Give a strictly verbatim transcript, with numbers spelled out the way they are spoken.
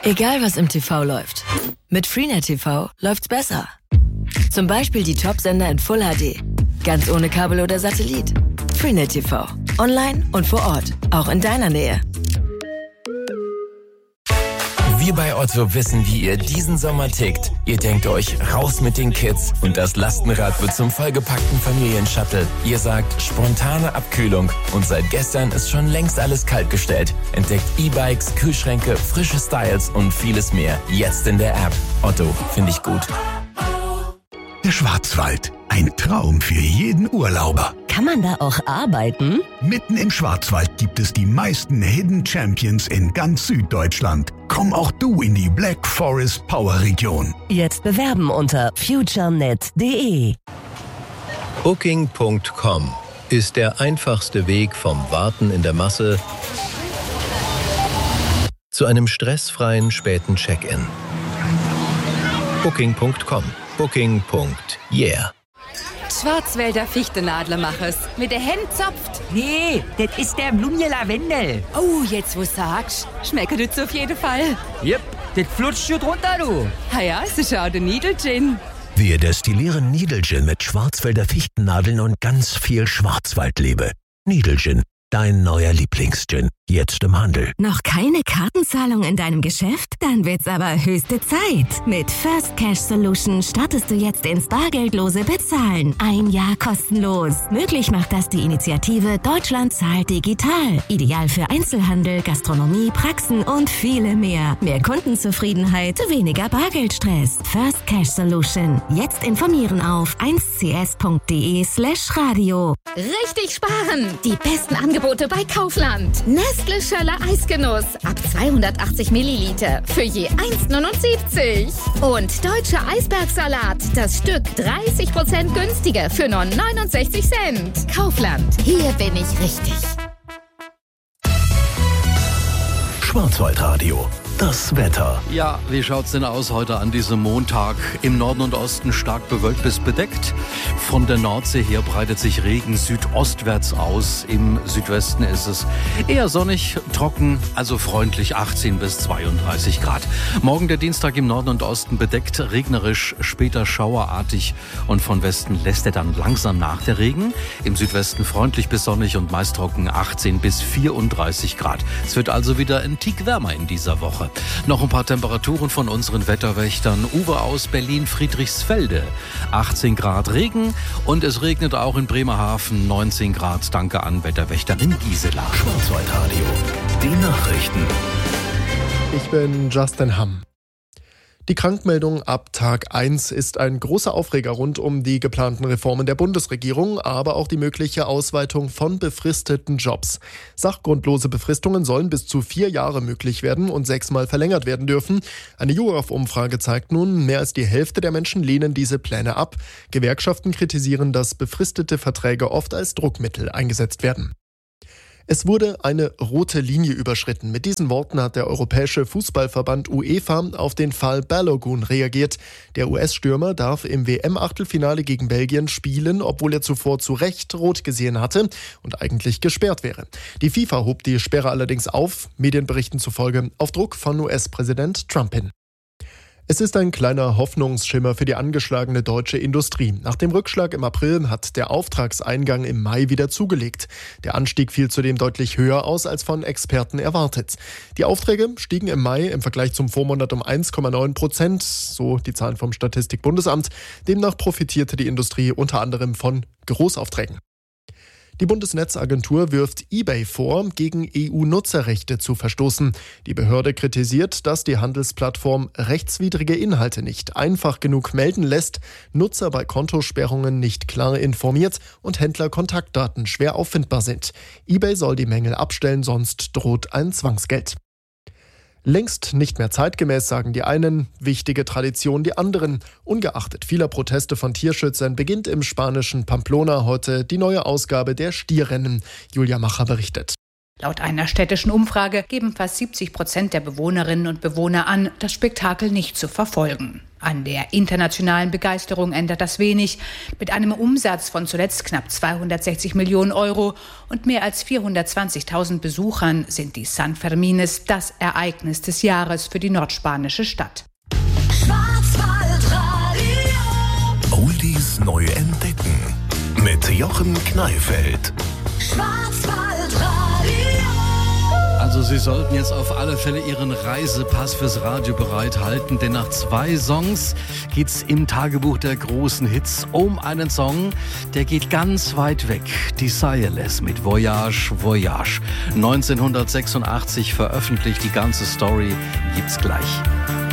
Egal was im T V läuft, mit Freenet T V läuft's besser. Zum Beispiel die Top-Sender in Full H D, ganz ohne Kabel oder Satellit. Freenet T V, online und vor Ort, auch in deiner Nähe. Wir bei Otto wissen, wie ihr diesen Sommer tickt. Ihr denkt euch, raus mit den Kids und das Lastenrad wird zum vollgepackten Familienshuttle. Ihr sagt, spontane Abkühlung und seit gestern ist schon längst alles kaltgestellt. Entdeckt E-Bikes, Kühlschränke, frische Styles und vieles mehr. Jetzt in der App. Otto, finde ich gut. Der Schwarzwald. Ein Traum für jeden Urlauber. Kann man da auch arbeiten? Mitten im Schwarzwald gibt es die meisten Hidden Champions in ganz Süddeutschland. Komm auch du in die Black Forest Power Region. Jetzt bewerben unter futurenet punkt de. Booking Punkt com ist der einfachste Weg vom Warten in der Masse zu einem stressfreien späten Check-in. Booking Punkt com. Booking. Yeah. Schwarzwälder Fichtenadlermachers. Mit der Hand zopft. Nee, das ist der Blumje Lavendel. Oh, jetzt wo sagst, schmeckt das auf jeden Fall. Jep, das flutscht schon drunter, du. Ha ja, ist schau der Needle Gin. Wir destillieren Needle Gin mit Schwarzwälder Fichtennadeln und ganz viel Schwarzwaldliebe. Needle Gin, dein neuer Lieblingsgin. Jetzt im Handel. Noch keine Kartenzahlung in deinem Geschäft? Dann wird's aber höchste Zeit. Mit First Cash Solution startest du jetzt ins bargeldlose Bezahlen. Ein Jahr kostenlos. Möglich macht das die Initiative Deutschland zahlt digital. Ideal für Einzelhandel, Gastronomie, Praxen und viele mehr. Mehr Kundenzufriedenheit, weniger Bargeldstress. First Cash Solution. Jetzt informieren auf eins c s punkt de slash radio. Richtig sparen! Die besten Angebote bei Kaufland. Nestle Schöller Eisgenuss ab zweihundertachtzig Milliliter für je eins neunundsiebzig. Und deutscher Eisbergsalat, das Stück dreißig Prozent günstiger für nur neunundsechzig Cent. Kaufland, hier bin ich richtig. Schwarzwaldradio. Das Wetter. Ja, wie schaut's denn aus heute an diesem Montag? Im Norden und Osten stark bewölkt bis bedeckt. Von der Nordsee her breitet sich Regen südostwärts aus. Im Südwesten ist es eher sonnig, trocken, also freundlich achtzehn bis zweiunddreißig Grad. Morgen der Dienstag im Norden und Osten bedeckt, regnerisch, später schauerartig und von Westen lässt er dann langsam nach der Regen. Im Südwesten freundlich bis sonnig und meist trocken achtzehn bis vierunddreißig Grad. Es wird also wieder ein Tick wärmer in dieser Woche. Noch ein paar Temperaturen von unseren Wetterwächtern. Uwe aus Berlin-Friedrichsfelde. achtzehn Grad Regen und es regnet auch in Bremerhaven. neunzehn Grad. Danke an Wetterwächterin Gisela. Schwarzwaldradio. Die Nachrichten. Ich bin Justin Hamm. Die Krankmeldung ab Tag eins ist ein großer Aufreger rund um die geplanten Reformen der Bundesregierung, aber auch die mögliche Ausweitung von befristeten Jobs. Sachgrundlose Befristungen sollen bis zu vier Jahre möglich werden und sechsmal verlängert werden dürfen. Eine YouGov-Umfrage zeigt nun, mehr als die Hälfte der Menschen lehnen diese Pläne ab. Gewerkschaften kritisieren, dass befristete Verträge oft als Druckmittel eingesetzt werden. Es wurde eine rote Linie überschritten. Mit diesen Worten hat der Europäische Fußballverband UEFA auf den Fall Balogun reagiert. Der U S-Stürmer darf im W M-Achtelfinale gegen Belgien spielen, obwohl er zuvor zu Recht rot gesehen hatte und eigentlich gesperrt wäre. Die FIFA hob die Sperre allerdings auf, Medienberichten zufolge auf Druck von U S-Präsident Trump hin. Es ist ein kleiner Hoffnungsschimmer für die angeschlagene deutsche Industrie. Nach dem Rückschlag im April hat der Auftragseingang im Mai wieder zugelegt. Der Anstieg fiel zudem deutlich höher aus als von Experten erwartet. Die Aufträge stiegen im Mai im Vergleich zum Vormonat um eins Komma neun Prozent, so die Zahlen vom Statistikbundesamt. Demnach profitierte die Industrie unter anderem von Großaufträgen. Die Bundesnetzagentur wirft eBay vor, gegen E U-Nutzerrechte zu verstoßen. Die Behörde kritisiert, dass die Handelsplattform rechtswidrige Inhalte nicht einfach genug melden lässt, Nutzer bei Kontosperrungen nicht klar informiert und Händler-Kontaktdaten schwer auffindbar sind. eBay soll die Mängel abstellen, sonst droht ein Zwangsgeld. Längst nicht mehr zeitgemäß, sagen die einen, wichtige Tradition die anderen. Ungeachtet vieler Proteste von Tierschützern beginnt im spanischen Pamplona heute die neue Ausgabe der Stierrennen. Julia Macher berichtet. Laut einer städtischen Umfrage geben fast siebzig Prozent der Bewohnerinnen und Bewohner an, das Spektakel nicht zu verfolgen. An der internationalen Begeisterung ändert das wenig. Mit einem Umsatz von zuletzt knapp zweihundertsechzig Millionen Euro und mehr als vierhundertzwanzigtausend Besuchern sind die San Fermines das Ereignis des Jahres für die nordspanische Stadt. Schwarzwaldradio. Oldies neu entdecken. Mit Jochen Kneifeld. Schwarzwaldradio. Also Sie sollten jetzt auf alle Fälle Ihren Reisepass fürs Radio bereithalten, denn nach zwei Songs geht's im Tagebuch der großen Hits um einen Song, der geht ganz weit weg. Desireless mit Voyage, Voyage. neunzehnhundertsechsundachtzig veröffentlicht, die ganze Story gibt's gleich.